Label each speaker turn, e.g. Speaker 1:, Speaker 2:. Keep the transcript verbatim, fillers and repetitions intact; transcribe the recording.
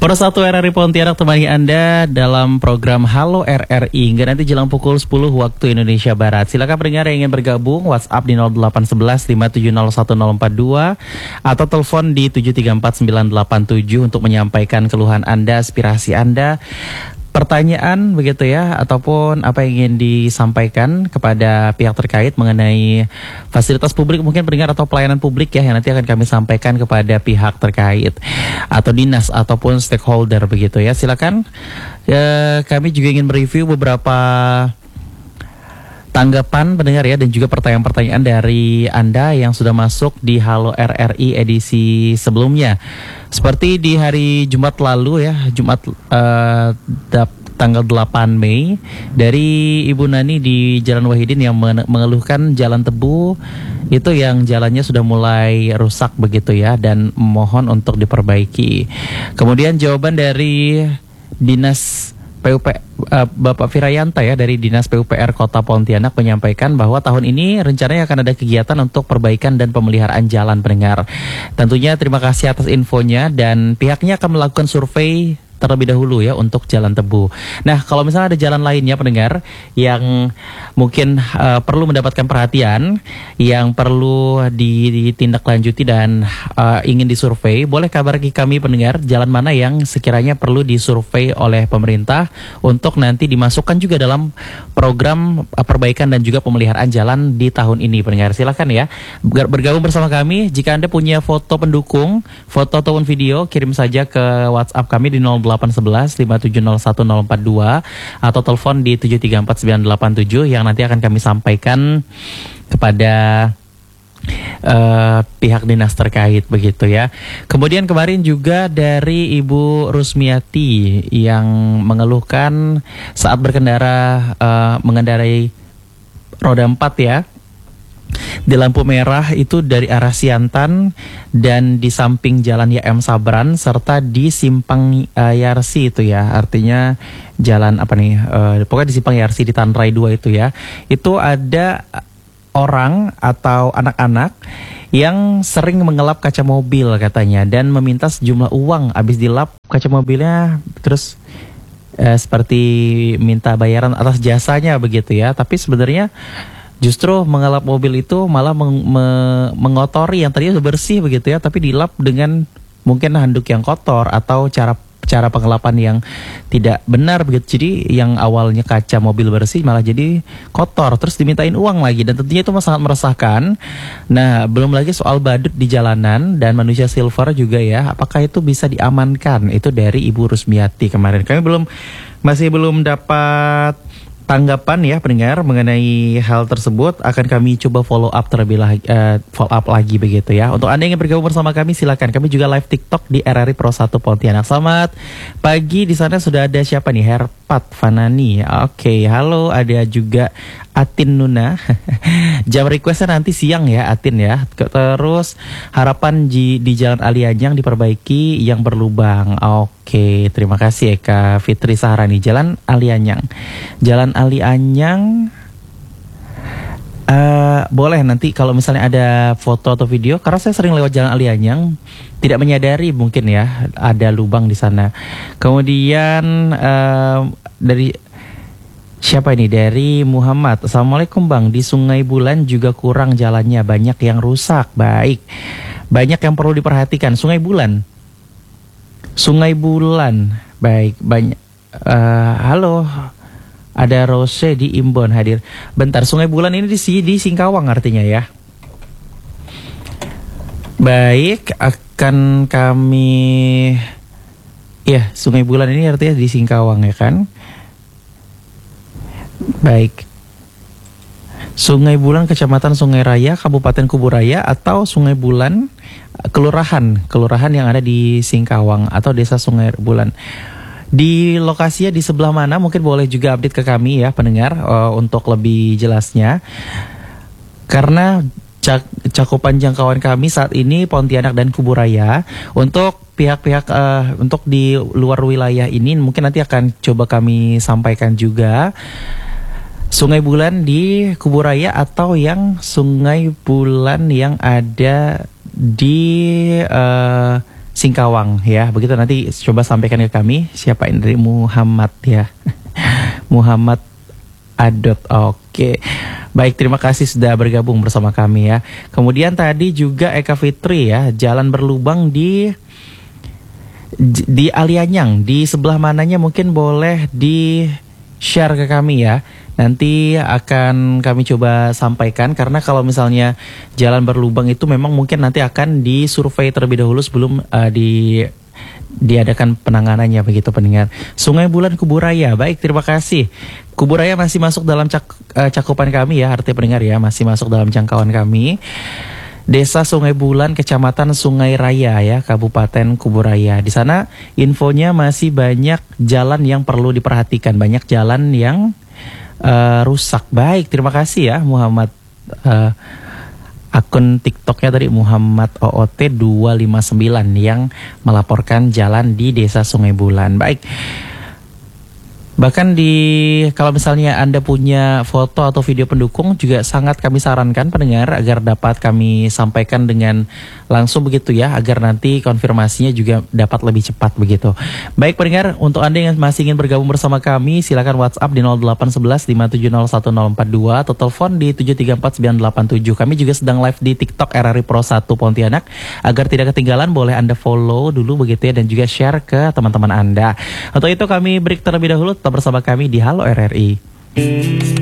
Speaker 1: Persatu R R I Pontianak temani Anda dalam program Halo R R I hingga nanti jelang pukul sepuluh waktu Indonesia Barat. Silakan pendengar yang ingin bergabung WhatsApp di nol delapan satu satu lima tujuh nol satu nol empat dua atau telepon di tujuh tiga empat sembilan delapan tujuh untuk menyampaikan keluhan Anda, aspirasi Anda, pertanyaan begitu ya, ataupun apa yang ingin disampaikan kepada pihak terkait mengenai fasilitas publik mungkin pendengar atau pelayanan publik ya, yang nanti akan kami sampaikan kepada pihak terkait atau dinas ataupun stakeholder begitu ya. Silakan. Ya, kami juga ingin mereview beberapa tanggapan pendengar ya, dan juga pertanyaan-pertanyaan dari Anda yang sudah masuk di Halo R R I edisi sebelumnya. Seperti di hari Jumat lalu ya, Jumat uh, dap, tanggal delapan Mei, dari Ibu Nani di Jalan Wahidin yang mengeluhkan jalan Tebu itu yang jalannya sudah mulai rusak begitu ya, dan mohon untuk diperbaiki. Kemudian jawaban dari Dinas P U P uh, Bapak Firayanta ya dari Dinas P U P R Kota Pontianak menyampaikan bahwa tahun ini rencananya akan ada kegiatan untuk perbaikan dan pemeliharaan jalan pendengar. Tentunya terima kasih atas infonya, dan pihaknya akan melakukan survei terlebih dahulu ya untuk Jalan Tebu. Nah, kalau misalnya ada jalan lainnya pendengar yang mungkin uh, perlu mendapatkan perhatian, yang perlu ditindaklanjuti dan uh, ingin disurvei, boleh kabari kami pendengar jalan mana yang sekiranya perlu disurvei oleh pemerintah untuk nanti dimasukkan juga dalam program uh, perbaikan dan juga pemeliharaan jalan di tahun ini pendengar. Silakan ya bergabung bersama kami. Jika Anda punya foto pendukung, foto ataupun video, kirim saja ke WhatsApp kami di nol delapan satu satu lima tujuh nol satu nol empat dua atau telepon di tujuh tiga empat sembilan delapan tujuh yang nanti akan kami sampaikan kepada uh, pihak dinas terkait begitu ya. Kemudian kemarin juga dari Ibu Rusmiati yang mengeluhkan saat berkendara uh, mengendarai roda empat ya, di lampu merah itu dari arah Siantan dan di samping Jalan Y M Sabran serta di Simpang uh, Yarsi itu ya, artinya jalan apa nih, uh, pokoknya di Simpang Yarsi di Tanrai dua itu ya, itu ada orang atau anak-anak yang sering mengelap kaca mobil katanya dan meminta sejumlah uang. Habis dilap kaca mobilnya terus uh, seperti minta bayaran atas jasanya begitu ya, tapi sebenarnya justru mengelap mobil itu malah meng, me, mengotori yang tadinya sudah bersih begitu ya, tapi dilap dengan mungkin handuk yang kotor atau cara cara pengelapan yang tidak benar begitu. Jadi yang awalnya kaca mobil bersih malah jadi kotor, terus dimintain uang lagi, dan tentunya itu sangat meresahkan. Nah, belum lagi soal badut di jalanan dan manusia silver juga ya, apakah itu bisa diamankan? Itu dari Ibu Rusmiati kemarin. Kami belum masih belum dapat tanggapan ya pendengar mengenai hal tersebut. Akan kami coba follow up terlebih lagi, uh, follow up lagi begitu ya. Untuk Anda yang ingin bergabung bersama kami silakan. Kami juga live TikTok di R R I Persatu Pontianak. Selamat pagi, di sana sudah ada siapa nih? Herpat Fanani. Oke, halo, ada juga Atin Nuna. Jam requestnya nanti siang ya Atin ya. Terus harapan di, di Jalan Alianyang diperbaiki yang berlubang. Oke, terima kasih ya Kak Fitri Saharani. Jalan Alianyang. Jalan Alianyang uh, boleh nanti kalau misalnya ada foto atau video, karena saya sering lewat Jalan Alianyang tidak menyadari mungkin ya ada lubang di sana. Kemudian uh, dari siapa ini? Dari Muhammad. Assalamualaikum Bang, di Sungai Bulan juga kurang jalannya, banyak yang rusak. Baik, banyak yang perlu diperhatikan. Sungai Bulan, Sungai Bulan. Baik, banyak. Uh, halo, ada Rose di Imbon hadir. Bentar, Sungai Bulan ini di, di Singkawang artinya ya. Baik, akan kami, ya Sungai Bulan ini artinya di Singkawang ya kan. Baik, Sungai Bulan Kecamatan Sungai Raya Kabupaten Kuburaya atau Sungai Bulan Kelurahan Kelurahan yang ada di Singkawang atau Desa Sungai Bulan. Di lokasinya di sebelah mana mungkin boleh juga update ke kami ya pendengar uh, untuk lebih jelasnya. Karena cak cakupan jangkauan kami saat ini Pontianak dan Kuburaya. Untuk pihak-pihak uh, untuk di luar wilayah ini mungkin nanti akan coba kami sampaikan juga. Sungai Bulan di Kuburaya atau yang Sungai Bulan yang ada di uh, Singkawang ya. Begitu nanti coba sampaikan ke kami siapa ini dari Muhammad ya. Muhammad Adot. Oke. Baik, terima kasih sudah bergabung bersama kami ya. Kemudian tadi juga Eka Fitri ya, jalan berlubang di di Alianyang, di sebelah mananya mungkin boleh di share ke kami ya. Nanti akan kami coba sampaikan, karena kalau misalnya jalan berlubang itu memang mungkin nanti akan disurvei terlebih dahulu sebelum uh, di diadakan penanganannya begitu pendengar. Sungai Bulan Kuburaya. Baik, terima kasih. Kuburaya masih masuk dalam cak, uh, cakupan kami ya, arti pendengar ya, masih masuk dalam jangkauan kami. Desa Sungai Bulan, Kecamatan Sungai Raya ya, Kabupaten Kuburaya. Di sana infonya masih banyak jalan yang perlu diperhatikan, banyak jalan yang uh, rusak. Baik, terima kasih ya Muhammad. Uh, akun TikToknya tadi Muhammad O O T dua lima sembilan yang melaporkan jalan di Desa Sungai Bulan. Baik. Bahkan di kalau misalnya Anda punya foto atau video pendukung juga sangat kami sarankan pendengar agar dapat kami sampaikan dengan langsung begitu ya, agar nanti konfirmasinya juga dapat lebih cepat begitu. Baik pendengar, untuk Anda yang masih ingin bergabung bersama kami silakan WhatsApp di nol delapan satu satu lima tujuh nol satu nol empat dua atau telepon di tujuh tiga empat sembilan delapan tujuh. Kami juga sedang live di TikTok R R I Pro satu Pontianak. Agar tidak ketinggalan boleh Anda follow dulu begitu ya, dan juga share ke teman-teman Anda. Untuk itu kami break terlebih dahulu. Tetap bersama kami di Halo R R I.